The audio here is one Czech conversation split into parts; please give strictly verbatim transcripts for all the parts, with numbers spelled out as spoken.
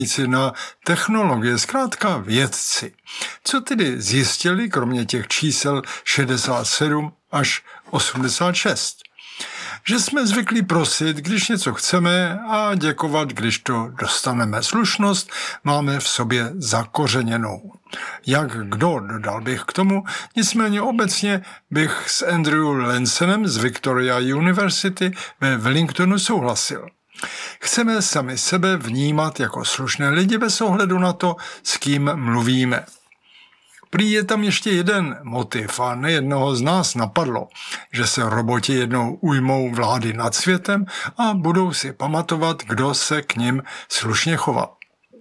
na technologie, zkrátka vědci. Co tedy zjistili, kromě těch čísel šedesát sedm až osmdesát šest? Že jsme zvyklí prosit, když něco chceme, a děkovat, když to dostaneme. Slušnost máme v sobě zakořeněnou. Jak kdo, dodal bych k tomu, nicméně obecně bych s Andrew Lansonem z Victoria University ve Wellingtonu souhlasil. Chceme sami sebe vnímat jako slušné lidi bez ohledu na to, s kým mluvíme. Prý je tam ještě jeden motiv a nejednoho z nás napadlo, že se roboti jednou ujmou vlády nad světem a budou si pamatovat, kdo se k nim slušně choval.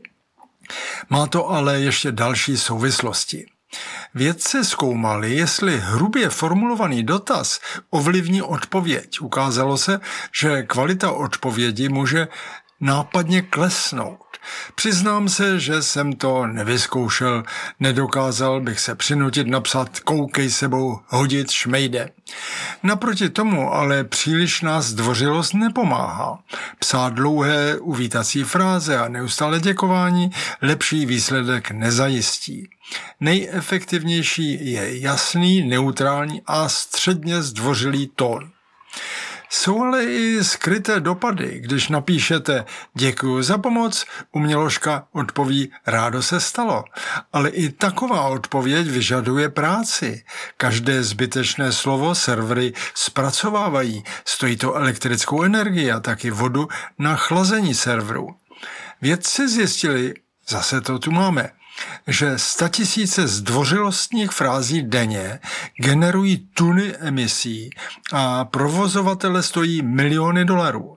Má to ale ještě další souvislosti. Vědci zkoumali, jestli hrubě formulovaný dotaz ovlivní odpověď. Ukázalo se, že kvalita odpovědi může nápadně klesnout. Přiznám se, že jsem to nevyzkoušel, nedokázal bych se přinutit napsat koukej sebou, hodit šmejde. Naproti tomu ale přílišná zdvořilost nepomáhá. Psát dlouhé uvítací fráze a neustále děkování lepší výsledek nezajistí. Nejefektivnější je jasný, neutrální a středně zdvořilý tón. Jsou ale i skryté dopady. Když napíšete děkuji za pomoc, uměložka odpoví rádo se stalo. Ale i taková odpověď vyžaduje práci. Každé zbytečné slovo servery zpracovávají. Stojí to elektrickou energii a taky vodu na chlazení serveru. Vědci zjistili, zase to tu máme, že statisíce zdvořilostních frází denně generují tuny emisí a provozovatele stojí miliony dolarů.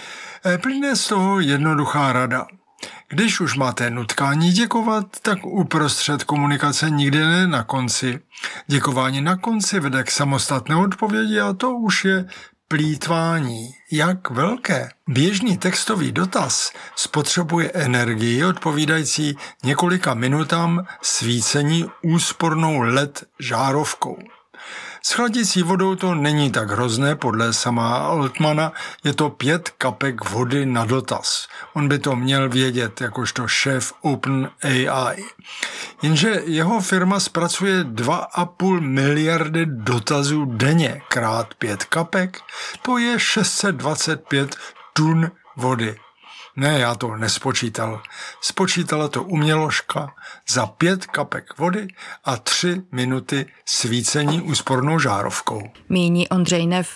Plyne z toho jednoduchá rada. Když už máte nutkání děkovat, tak uprostřed komunikace nikdy ne na konci. Děkování na konci vede k samostatné odpovědi a to už je plýtvání. Jak velké? Běžný textový dotaz spotřebuje energii odpovídající několika minutám svícení úspornou el é dé žárovkou. S chladící vodou to není tak hrozné, podle sama Altmana je to pět kapek vody na dotaz. On by to měl vědět, jakožto šéf OpenAI. Jenže jeho firma zpracuje dva a půl miliardy dotazů denně krát pět kapek, to je šest set dvacet pět tun vody. Ne, já to nespočítal. Spočítala to uměložka za pět kapek vody a tři minuty svícení úspornou žárovkou. Míní Ondřej Nev.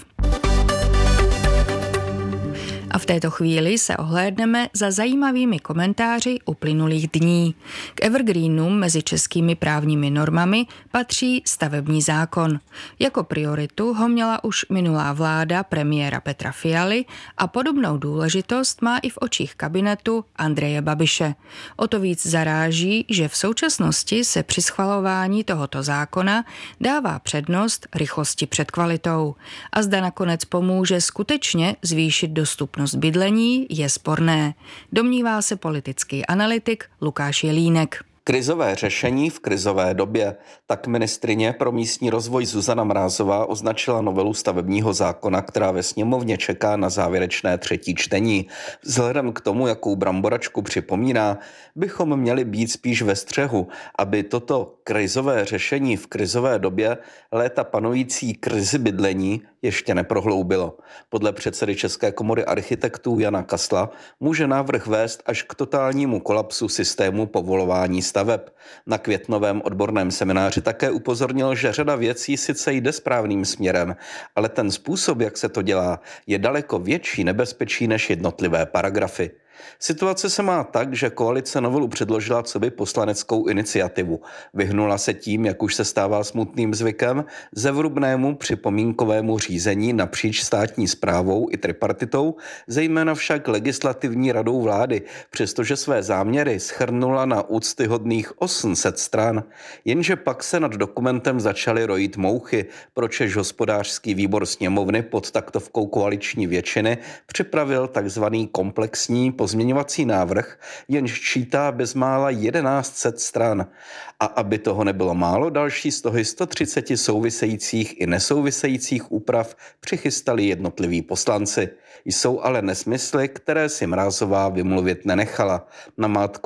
A v této chvíli se ohlédneme za zajímavými komentáři uplynulých dní. K evergreenům mezi českými právními normami patří stavební zákon. Jako prioritu ho měla už minulá vláda premiéra Petra Fialy a podobnou důležitost má i v očích kabinetu Andreje Babiše. O to víc zaráží, že v současnosti se při schvalování tohoto zákona dává přednost rychlosti před kvalitou. A zda nakonec pomůže skutečně zvýšit dostupnost bydlení, je sporné, domnívá se politický analytik Lukáš Jelínek. Krizové řešení v krizové době. Tak ministryně pro místní rozvoj Zuzana Mrázová označila novelu stavebního zákona, která ve sněmovně čeká na závěrečné třetí čtení. Vzhledem k tomu, jakou bramboračku připomíná, bychom měli být spíš ve střehu, aby toto krizové řešení v krizové době léta panující krizi bydlení ještě neprohloubilo. Podle předsedy České komory architektů Jana Kasla může návrh vést až k totálnímu kolapsu systému povolování staveb. Na květnovém odborném semináři také upozornil, že řada věcí sice jde správným směrem, ale ten způsob, jak se to dělá, je daleko větší nebezpečí než jednotlivé paragrafy. Situace se má tak, že koalice novelu předložila coby poslaneckou iniciativu. Vyhnula se tím, jak už se stává smutným zvykem, zevrubnému připomínkovému řízení napříč státní správou i tripartitou, zejména však legislativní radou vlády, přestože své záměry shrnula na úctyhodných osm set stran. Jenže pak se nad dokumentem začaly rojit mouchy, pročež hospodářský výbor sněmovny pod taktovkou koaliční většiny připravil takzvaný komplexní pozměňovací návrh, jenž čítá bezmála jedenáct set stran. A aby toho nebylo málo, další z toho sto třicet souvisejících i nesouvisejících úprav přichystali jednotliví poslanci. Jsou ale nesmysly, které si Mrázová vymluvit nenechala. Namátkou